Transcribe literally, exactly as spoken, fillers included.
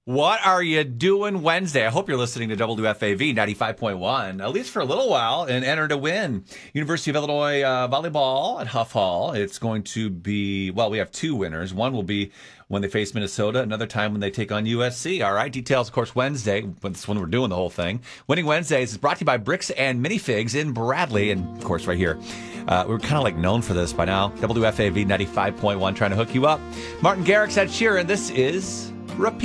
What are you doing Wednesday? I hope you're listening to W F A V ninety-five point one, at least for a little while, and enter to win. University of Illinois uh, volleyball at Huff Hall. It's going to be, well, we have two winners. One will be when they face Minnesota, another time when they take on U S C. All right, details, of course, Wednesday. That's when we're doing the whole thing. Winning Wednesdays is brought to you by Bricks and Minifigs in Bradley, and, of course, right here. Uh, we're kind of like known for this by now. W F A V ninety-five point one trying to hook you up. Martin Garrix, Ed Sheeran. This is Repeat.